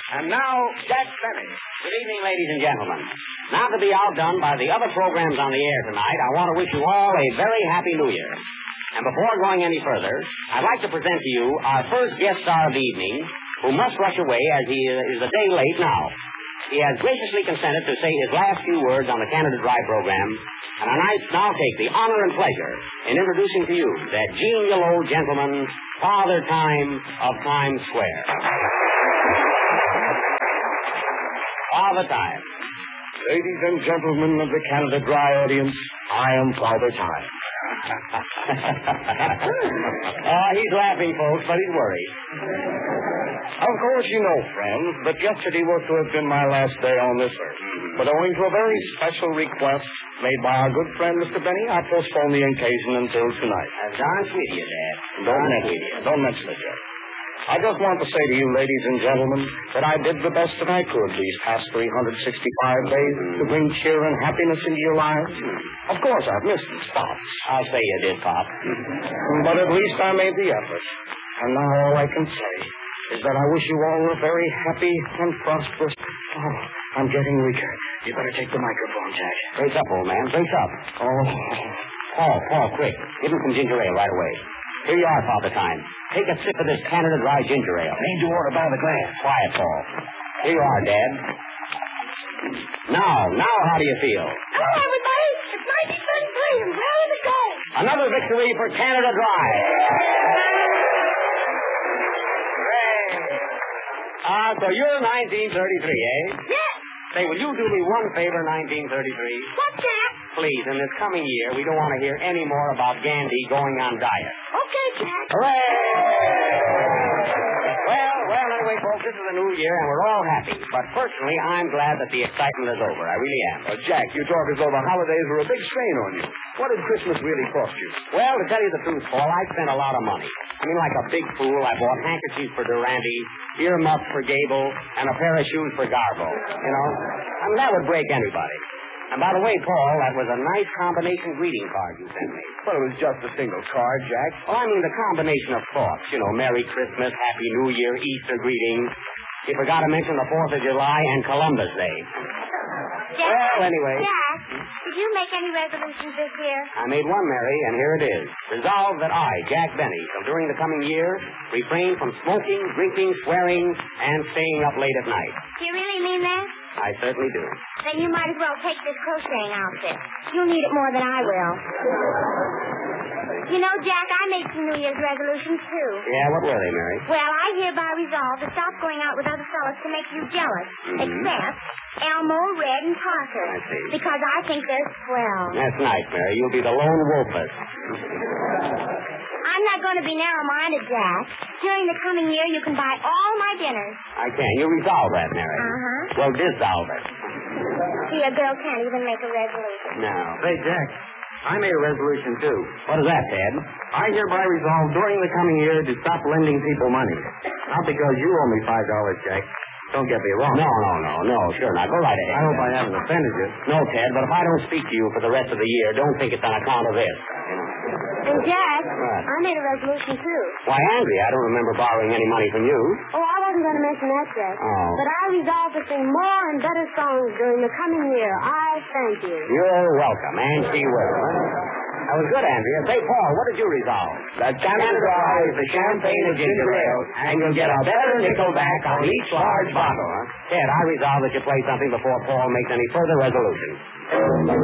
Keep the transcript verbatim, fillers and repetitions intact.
And now, Jack Benny. Good evening, ladies and gentlemen. Not to be outdone by the other programs on the air tonight, I want to wish you all a very happy New Year. And before going any further, I'd like to present to you our first guest star of the evening, who must rush away as he is a day late now. He has graciously consented to say his last few words on the Canada Dry program, and I now take the honor and pleasure in introducing to you that genial old gentleman, Father Time of Times Square. Father Time. Ladies and gentlemen of the Canada Dry audience, I am Father Time. uh, he's laughing, folks, but he's worried. Of course, you know, friends, that yesterday was to have been my last day on this earth. But owing to a very special request made by our good friend, Mister Benny, I postponed the occasion until tonight. That's darn sweet of you, Dad. Don't mention it. Don't mention it, Jack. I just want to say to you, ladies and gentlemen, that I did the best that I could these past three hundred sixty-five days to bring cheer and happiness into your lives. Of course, I've missed the spots. I'll say you did, Pop. But at least I made the effort. And now all I can say is that I wish you all a very happy and prosperous... Oh, I'm getting weaker. You better take the microphone, Jack. Brace up, old man. Brace up. Oh. Paul, Paul, quick. Give him some ginger ale right away. Here you are, Father Time. Take a sip of this Canada Dry ginger ale. Need to order by the glass. Quiet, Paul. Here you are, Dad. Now, now how do you feel? Hello, everybody. It's nineteen thirty-three, and ready to go. Another victory for Canada Dry. Ah, uh, so you're nineteen thirty-three, eh? Yes. Say, will you do me one favor, nineteen thirty-three? What's that? Please, in this coming year, we don't want to hear any more about Gandhi going on diet. Okay, Jack. Hooray! Well, well, anyway, folks, this is a new year, and we're all happy. But personally, I'm glad that the excitement is over. I really am. Well, Jack, you talk as though the holidays were a big strain on you. What did Christmas really cost you? Well, to tell you the truth, Paul, I spent a lot of money. I mean, like a big fool, I bought handkerchiefs for Durante, earmuffs for Gable, and a pair of shoes for Garbo. You know? I mean, that would break anybody. And by the way, Paul, that was a nice combination greeting card you sent me. Well, it was just a single card, Jack. Oh, I mean the combination of thoughts. You know, Merry Christmas, Happy New Year, Easter greetings. You forgot to mention the fourth of July and Columbus Day. Jack, well, anyway. Jack, did you make any resolutions this year? I made one, Mary, and here it is. Resolved that I, Jack Benny, shall during the coming year refrain from smoking, drinking, swearing, and staying up late at night. Do you really mean that? I certainly do. Then you might as well take this crocheting outfit. You'll need it more than I will. You know, Jack, I made some New Year's resolutions, too. Yeah, what were they, Mary? Well, I hereby resolve to stop going out with other fellas to make you jealous. Mm-hmm. Except Elmo, Red, and Parker. I see. Because I think they're swell. That's nice, Mary. You'll be the lone wolfess. I'm not going to be narrow-minded, Jack. During the coming year, you can buy all my dinners. I can. You resolve that, Mary. Uh-huh. Well, dissolve it. See, a girl can't even make a resolution. No. Say, Jack, I made a resolution, too. What is that, Ted? I hereby resolve during the coming year to stop lending people money. Not because you owe me five dollars, Jack. Don't get me wrong. No, no, no, no. Sure, now go right ahead. I hope I haven't offended you. No, Ted, but if I don't speak to you for the rest of the year, don't think it's on account of this. And, Jack, What? I made a resolution, too. Why, Andrea, I don't remember borrowing any money from you. Oh, I wasn't going to mention that, Jack. Oh. But I resolved to sing more and better songs during the coming year. I thank you. You're welcome, and she will. That was good, Andrea. Say, Paul, what did you resolve? That Canada Dry is the champagne and ginger ale, and you'll get a better nickel back on each large bottle, huh? Ted, I resolve that you play something before Paul makes any further resolutions.